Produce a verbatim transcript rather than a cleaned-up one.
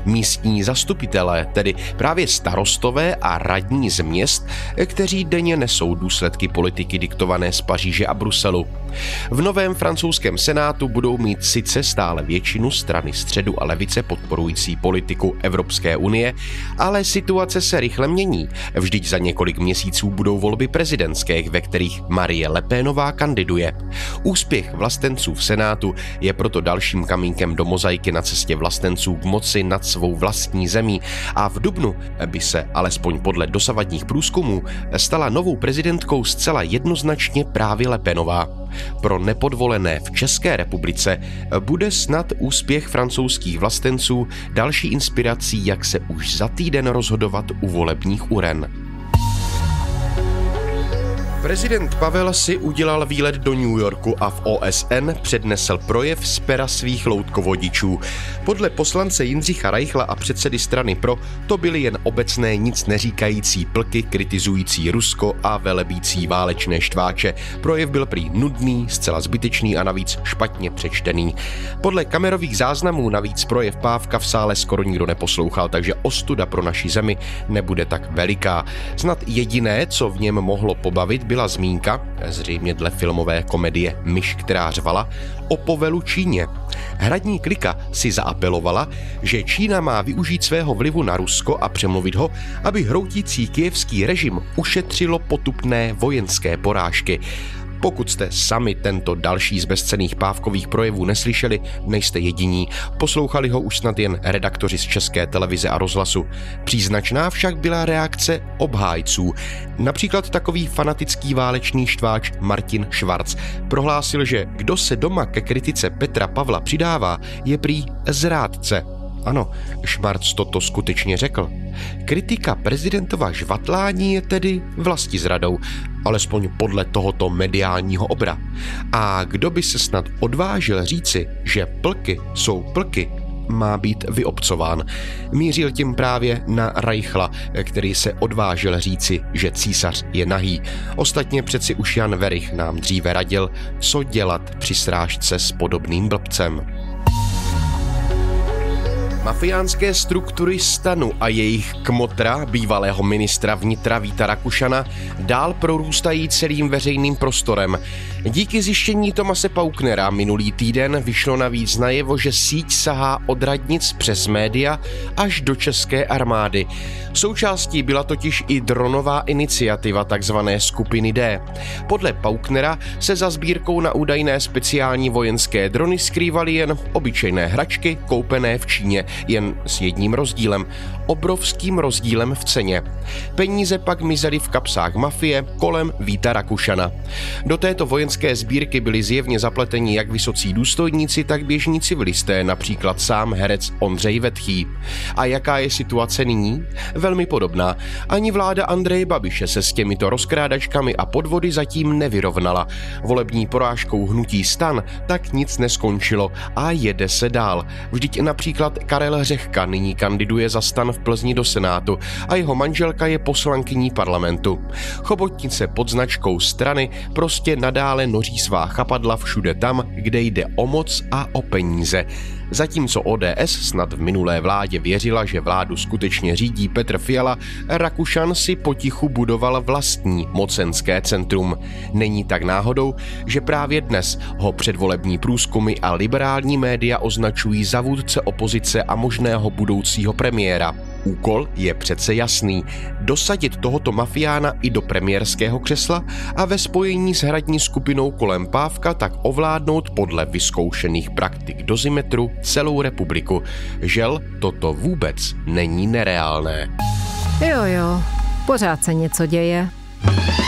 místní zastupitelé, tedy právě starostové a radní z měst, kteří denně nesou důsledky politiky diktované z Paříže a Bruselu. V novém francouzském senátu budou mít sice stále většinu strany středu a levice podporující politiku Evropské unie, ale situace se rychle mění. Vždyť za několik měsíců budou volby prezidentské, ve kterých Marie Le Penová kandiduje. Úspěch vlastenců v senátu je proto dalším kamínkem do mozaiky na cestě vlastenců k moci nad svou vlastní zemí a v dubnu by se, alespoň podle dosavadních průzkumů, stala novou prezidentkou zcela jednoznačně právě Le Penová. Pro nepodvolené v České republice bude snad úspěch francouzských vlastenců další inspirací, jak se už za týden rozhodovat u volebních uren. Prezident Pavel si udělal výlet do New Yorku a v O S N přednesl projev z pera svých loutkovodičů. Podle poslance Jindřicha Reichla a předsedy strany Pro to byly jen obecné nic neříkající plky kritizující Rusko a velebící válečné štváče. Projev byl prý nudný, zcela zbytečný a navíc špatně přečtený. Podle kamerových záznamů navíc projev Pávka v sále skoro nikdo neposlouchal, takže ostuda pro naši zemi nebude tak veliká. Snad jediné, co v něm mohlo pobavit, byla zmínka, zřejmě dle filmové komedie Myš, která řvala, o povelu Číně. Hradní klika si zaapelovala, že Čína má využít svého vlivu na Rusko a přemluvit ho, aby hroutící kyjevský režim ušetřilo potupné vojenské porážky. Pokud jste sami tento další z bezcenných Pávkových projevů neslyšeli, nejste jediní. Poslouchali ho už snad jen redaktoři z České televize a rozhlasu. Příznačná však byla reakce obhájců. Například takový fanatický válečný štváč Martin Schwarz prohlásil, že kdo se doma ke kritice Petra Pavla přidává, je prý zrádce. Ano, Schwarz toto skutečně řekl. Kritika prezidentova žvatlání je tedy vlastizradou, alespoň podle tohoto mediálního obra. A kdo by se snad odvážil říci, že plky jsou plky, má být vyobcován. Mířil tím právě na Reichla, který se odvážil říci, že císař je nahý. Ostatně přeci už Jan Werich nám dříve radil, co dělat při srážce s podobným blbcem. Mafiánské struktury STANu a jejich kmotra, bývalého ministra vnitra Víta Rakušana, dál prorůstají celým veřejným prostorem. Díky zjištění Tomase Pauknera minulý týden vyšlo navíc najevo, že síť sahá od radnic přes média až do české armády. Součástí byla totiž i dronová iniciativa takzvané skupiny D. Podle Pauknera se za sbírkou na údajné speciální vojenské drony skrývaly jen obyčejné hračky koupené v Číně, jen s jedním rozdílem, obrovským rozdílem v ceně. Peníze pak mizely v kapsách mafie kolem Víta Rakušana. Do této vojenské sbírky byli zjevně zapleteni jak vysocí důstojníci, tak běžní civilisté, například sám herec Ondřej Vetchý. A jaká je situace nyní? Velmi podobná. Ani vláda Andreje Babiše se s těmito rozkrádačkami a podvody zatím nevyrovnala. Volební porážkou hnutí STAN tak nic neskončilo a jede se dál. Vždyť například Karel Řehka nyní kandiduje za STAN v Plzni do Senátu a jeho manželka je poslankyní parlamentu. Chobotnice pod značkou strany prostě nadále noří svá chapadla všude tam, kde jde o moc a o peníze. Zatímco O D S snad v minulé vládě věřila, že vládu skutečně řídí Petr Fiala, Rakušan si potichu budoval vlastní mocenské centrum. Není tak náhodou, že právě dnes ho předvolební průzkumy a liberální média označují za vůdce opozice a možného budoucího premiéra. Úkol je přece jasný. Dosadit tohoto mafiána i do premiérského křesla a ve spojení s hradní skupinou kolem Pávka tak ovládnout podle vyzkoušených praktik dozimetru celou republiku. Žel, toto vůbec není nereálné. Jo, jo, pořád se něco děje.